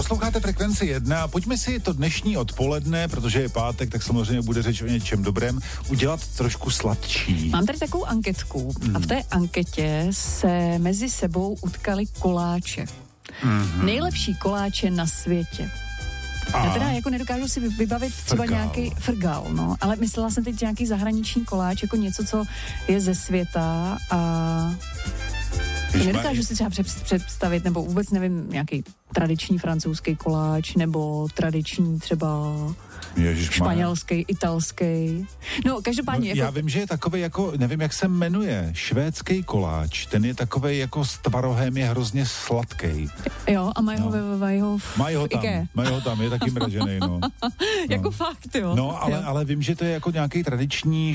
Posloucháte Frekvenci 1 a pojďme si to dnešní odpoledne, protože je pátek, tak samozřejmě bude řeč o něčem dobrém, udělat trošku sladčí. Mám tady takovou anketku a v té anketě se mezi sebou utkali koláče. Nejlepší koláče na světě. Já teda jako nedokážu si vybavit třeba nějaký frgal, no, ale myslela jsem teď nějaký zahraniční koláč, jako něco, co je ze světa a nedokážu si třeba představit, nebo vůbec nevím, nějaký tradiční francouzský koláč, nebo tradiční třeba španělský, italský. No, každopádně. No, já vím, že je takovej jako, nevím, jak se jmenuje, švédský koláč. Ten je takovej jako s tvarohem, je hrozně sladký. Jo, a mají ho tam, je taky mražený, no. Jako fakt, jo. No, ale vím, že to je jako nějaký tradiční,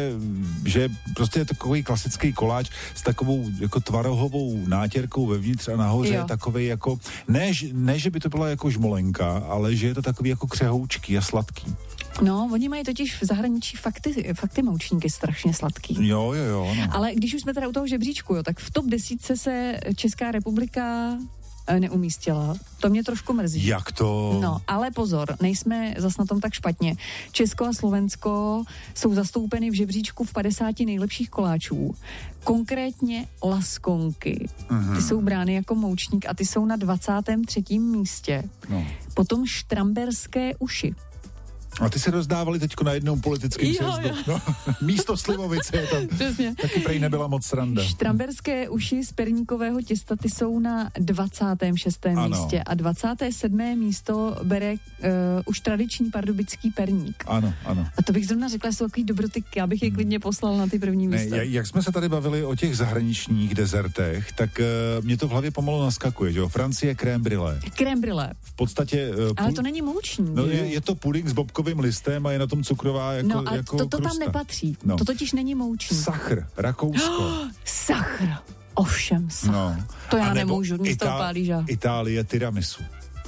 že prostě je takový klasický koláč s takovou jako tvarohovou nátěrkou vevnitř a nahoře je takovej jako, ne, že by to byla jako žmolenka, ale že je to takový jako křehoučký a sladký. No, oni mají totiž v zahraničí fakty moučníky strašně sladký. Jo. No. Ale když už jsme teda u toho žebříčku, tak v top 10 se Česká republika neumístila. To mě trošku mrzí. Jak to? No, ale pozor, nejsme zas na tom tak špatně. Česko a Slovensko jsou zastoupeny v žebříčku v 50 nejlepších koláčů. Konkrétně laskonky. Ty jsou brány jako moučník a ty jsou na 23. místě. No. Potom štramberské uši. A ty se rozdávali teďko na jednom politickém sjezdu. No, místo slivovice je tam. Přesně. Taky prej nebyla moc sranda. Štramberské uši z perníkového těsta, ty jsou na 26. místě a 27. místo bere už tradiční pardubický perník. Ano. A to bych zrovna řekla, jsou takový dobrotyky, abych je klidně poslal na ty první místa. Jak jsme se tady bavili o těch zahraničních dezertech, tak mě to v hlavě pomalu naskakuje, že jo? Francie crème brûlée. Crème brûlée. V podstatě... Ale to není moučník. No, je to puding s bobkovým listem a je na tom cukrová jako no a jako to krusta. tam nepatří. No. To totiž není moučník. Sachr, Rakousko. Sachr. Ovšem sachr. No. To já nemůžu, mě z toho pálí žák. Itálie tiramisu.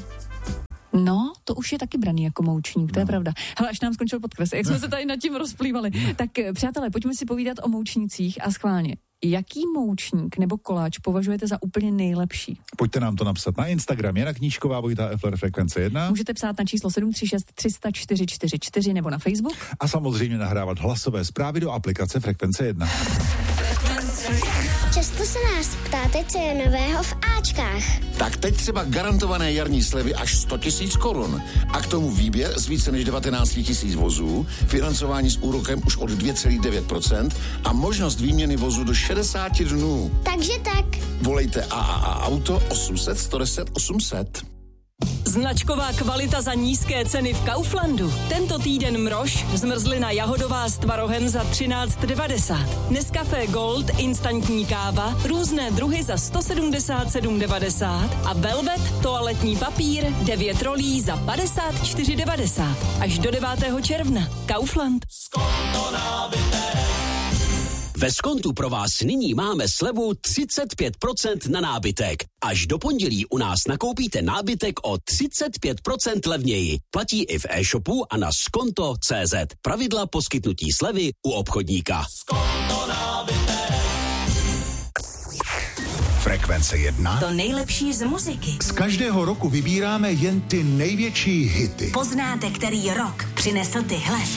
No, to už je taky braný jako moučník, to je pravda. Hele, až nám skončil podkres, jak jsme se tady nad tím rozplývali. Tak přátelé, pojďme si povídat o moučnících a schválně. Jaký moučník nebo koláč považujete za úplně nejlepší? Pojďte nám to napsat na Instagram. Jana Knížková, Vojta Efler, Frekvence 1. Můžete psát na číslo 736 300 444 nebo na Facebook. A samozřejmě nahrávat hlasové zprávy do aplikace Frekvence 1. Často se nás ptáte, co je nového v Ačkách. Tak teď třeba garantované jarní slevy až 100 000 korun. A k tomu výběr z více než 19 000 vozů, financování s úrokem už od 2,9% a možnost výměny vozu do 60 dnů. Takže tak. Volejte AAA Auto 800 110 800. Značková kvalita za nízké ceny v Kauflandu. Tento týden mrož, zmrzlina jahodová s tvarohem za 13,90. Nescafé Gold, instantní káva, různé druhy za 177,90 a Velvet, toaletní papír, 9 rolí za 54,90. Až do 9. června. Kaufland. Ve Skontu pro vás nyní máme slevu 35% na nábytek. Až do pondělí u nás nakoupíte nábytek o 35% levněji. Platí i v e-shopu a na skonto.cz. Pravidla poskytnutí slevy u obchodníka. Skonto nábytek. Frekvence 1. To nejlepší z muziky. Z každého roku vybíráme jen ty největší hity. Poznáte, který rok přinesl tyhle.